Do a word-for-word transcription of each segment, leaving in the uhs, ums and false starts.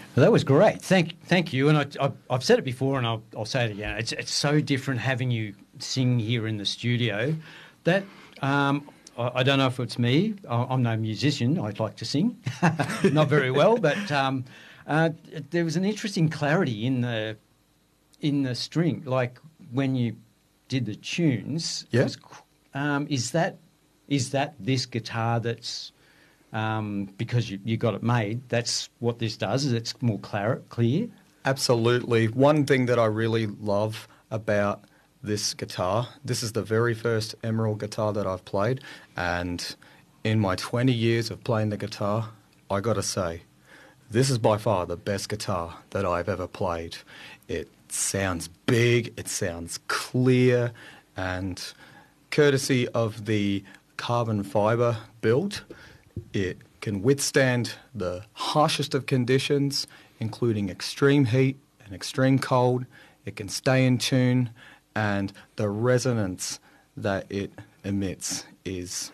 Well, that was great. Thank, thank you. And I, I, I've said it before, and I'll, I'll say it again. It's, it's so different having you sing here in the studio. That um, I, I don't know if it's me. I, I'm no musician. I'd like to sing, not very well, but um, uh, there was an interesting clarity in the in the string, like when you did the tunes. Yeah. Was, um, is that is that this guitar that's Um, because you, you got it made, that's what this does, is it's more clar- clear? Absolutely. One thing that I really love about this guitar, this is the very first Emerald guitar that I've played, and in my twenty years of playing the guitar, I got to say, this is by far the best guitar that I've ever played. It sounds big, it sounds clear, and courtesy of the carbon fibre build, it can withstand the harshest of conditions, including extreme heat and extreme cold. It can stay in tune, and the resonance that it emits is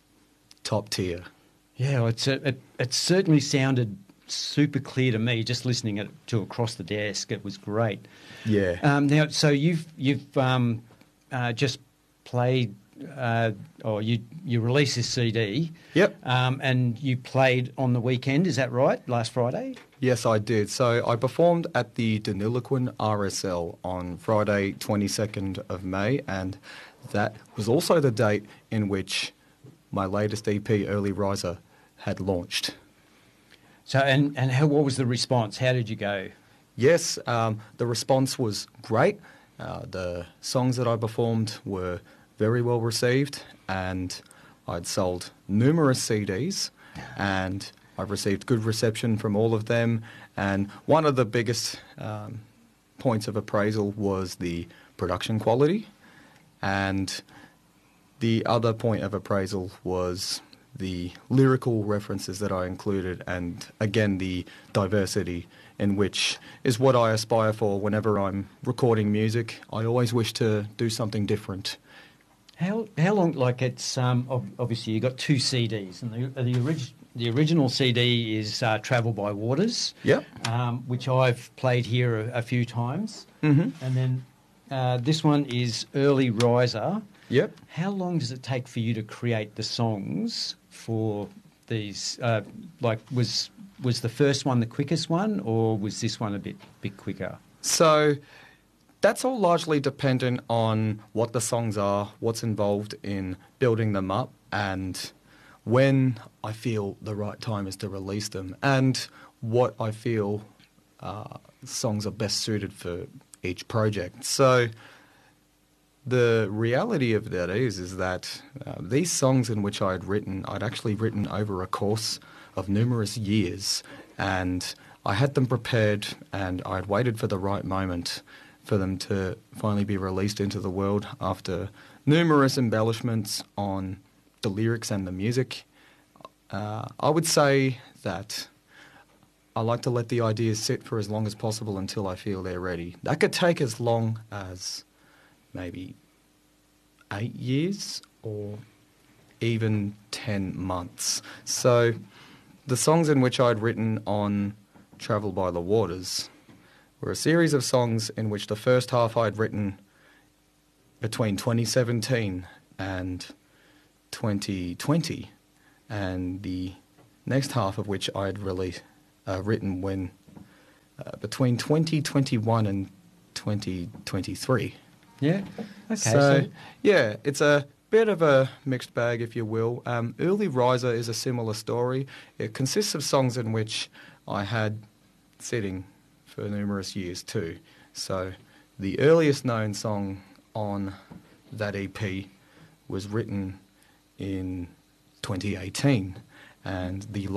top tier. Yeah, it's a, it, it certainly sounded super clear to me just listening it to across the desk. It was great. Yeah. Um, now, so you've you've um, uh, just played, uh, or you you released this C D. Yep. Um, and you played on the weekend. Is that right? Last Friday. Yes, I did. So I performed at the Deniliquin R S L on Friday, twenty-second of May, and that was also the date in which my latest E P, Early Riser, had launched. So, and, and how, what was the response? How did you go? Yes, um, the response was great. Uh, the songs that I performed were very well received, and I'd sold numerous C Ds, and I've received good reception from all of them. And one of the biggest um, points of appraisal was the production quality, and the other point of appraisal was the lyrical references that I included, and again the diversity, in which is what I aspire for whenever I'm recording music. I always wish to do something different. How how long? Like it's um, ob- obviously you got two C Ds, and the the, orig- the original C D is uh, Travel by Waters. Yep. Um, which I've played here a, a few times, Mm-hmm. and then uh, this one is Early Riser. Yep. How long does it take for you to create the songs for these? Uh, like, was was the first one the quickest one, or was this one a bit bit quicker? So that's all largely dependent on what the songs are, what's involved in building them up, and when I feel the right time is to release them, and what I feel uh, songs are best suited for each project. So the reality of that is, is that uh, these songs in which I had written, I'd actually written over a course of numerous years, and I had them prepared, and I'd waited for the right moment for them to finally be released into the world after numerous embellishments on the lyrics and the music. Uh, I would say that I like to let the ideas sit for as long as possible until I feel they're ready. That could take as long as maybe eight years or even ten months. So the songs in which I'd written on Travel by the Waters were a series of songs in which the first half I'd written between twenty seventeen and twenty twenty, and the next half of which I'd really uh, written when uh, between twenty twenty-one and twenty twenty-three. Yeah. Okay. So, So, yeah, it's a bit of a mixed bag, if you will. Um, Early Riser is a similar story. It consists of songs in which I had sitting for numerous years too. So the earliest known song on that E P was written in twenty eighteen, and the